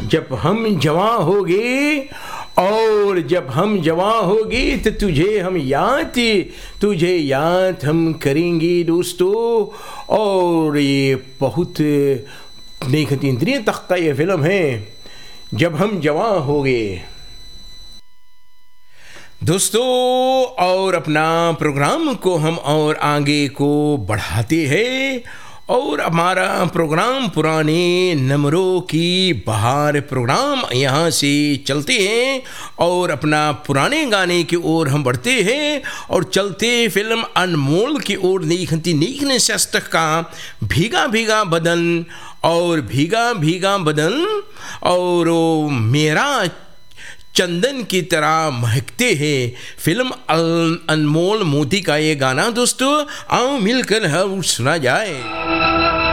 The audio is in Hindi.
जब हम जवां होगे और जब हम जवां होगे तो तुझे याद हम करेंगे दोस्तों। और ये बहुत नेकती तक का ये फिल्म है, जब हम जवां होगे दोस्तों। और अपना प्रोग्राम को हम और आगे को बढ़ाते हैं और हमारा प्रोग्राम पुराने नंबरों की बहार प्रोग्राम यहाँ से चलते हैं और अपना पुराने गाने की ओर हम बढ़ते हैं और चलते फिल्म अनमोल की ओर। नीखने शस्तक का भीगा भीगा बदन और भीगा भीगा बदन और मेरा चंदन की तरह महकते हैं, फिल्म अनमोल मोती का ये गाना दोस्तों। आओ मिलकर हम सुना जाए।